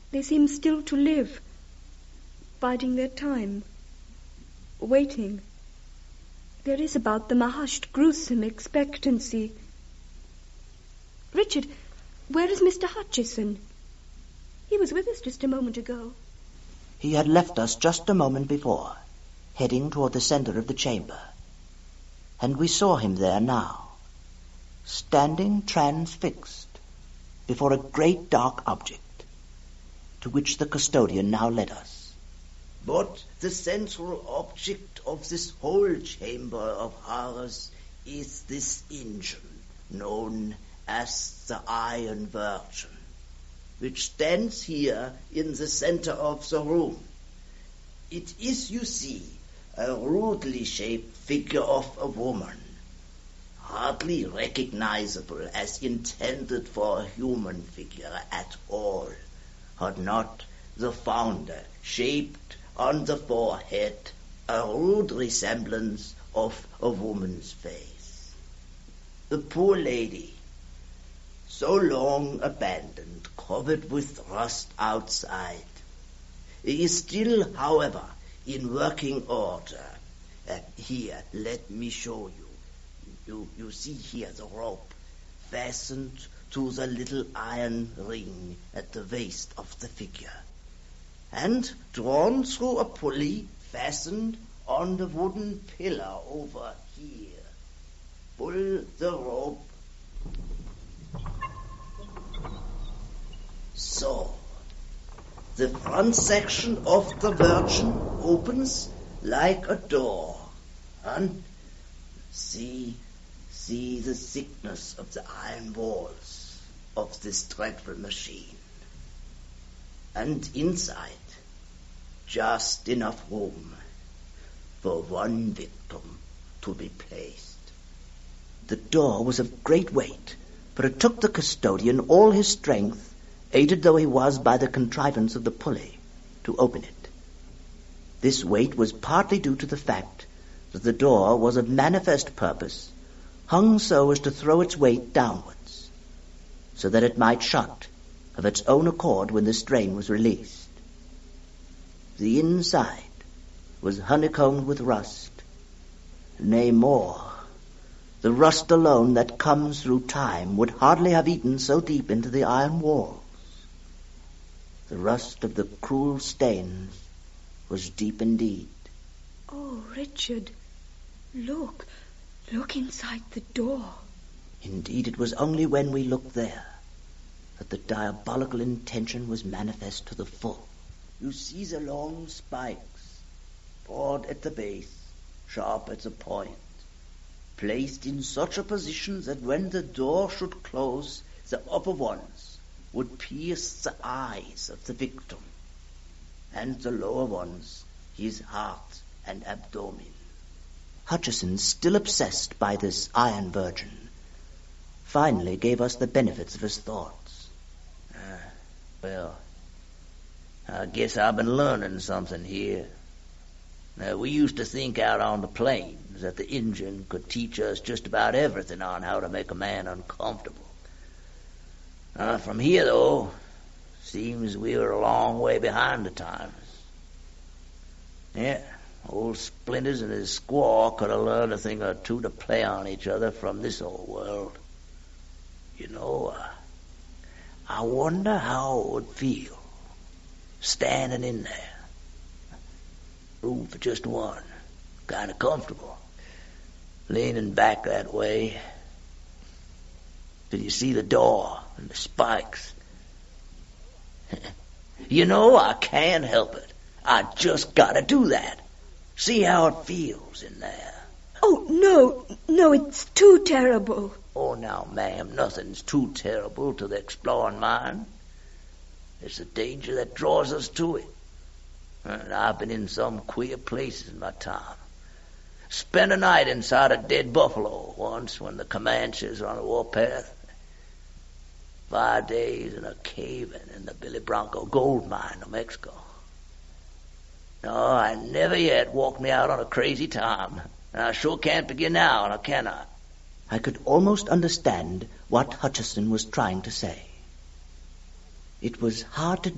They seem still to live, biding their time, waiting. There is about them a hushed, gruesome expectancy. Richard, where is Mr. Hutchison? He was with us just a moment ago. He had left us just a moment before, heading toward the center of the chamber. And we saw him there now, standing transfixed before a great dark object, to which the custodian now led us. But the central object of this whole chamber of horrors is this engine, known as the Iron Virgin, which stands here in the center of the room. It is, you see, a rudely shaped figure of a woman, hardly recognizable as intended for a human figure at all, had not the founder shaped on the forehead a rude resemblance of a woman's face. The poor lady, so long abandoned, covered with rust outside, is still, however, in working order. Here, let me show you. You see here the rope fastened to the little iron ring at the waist of the figure, and drawn through a pulley fastened on the wooden pillar over here. Pull the rope. So, the front section of the Virgin opens like a door, and see the thickness of the iron walls of this dreadful machine. And inside, just enough room for one victim to be placed. The door was of great weight, for it took the custodian all his strength, aided though he was by the contrivance of the pulley, to open it. This weight was partly due to the fact that the door was of manifest purpose, hung so as to throw its weight downwards, so that it might shut of its own accord when the strain was released. The inside was honeycombed with rust, nay more, the rust alone that comes through time would hardly have eaten so deep into the iron walls. The rust of the cruel stains was deep indeed. Oh, Richard, look inside the door. Indeed, it was only when we looked there that the diabolical intention was manifest to the full. You see the long spikes, broad at the base, sharp at the point, placed in such a position that when the door should close, the upper ones would pierce the eyes of the victim, and the lower ones his heart and abdomen. Hutchison, still obsessed by this Iron Virgin, finally gave us the benefits of his thoughts. Well, I guess I've been learning something here. Now, we used to think out on the plains that the engine could teach us just about everything on how to make a man uncomfortable. From here, though, seems we were a long way behind the times. Yeah, old Splinters and his squaw could have learned a thing or two to play on each other from this old world. You know, I wonder how it would feel standing in there. Room for just one. Kind of comfortable. Leaning back that way. Till you see the door and the spikes. You know, I can't help it. I just gotta do that. See how it feels in there. Oh, no, it's too terrible. Oh, now, ma'am, nothing's too terrible to the exploring mind. It's the danger that draws us to it. And I've been in some queer places in my time. Spent a night inside a dead buffalo once when the Comanches were on the warpath. 5 days in a cave in the Billy Bronco gold mine, New Mexico. No, I never yet walked me out on a crazy time. And I sure can't begin now, and I cannot. I could almost understand what Hutchison was trying to say. It was hard to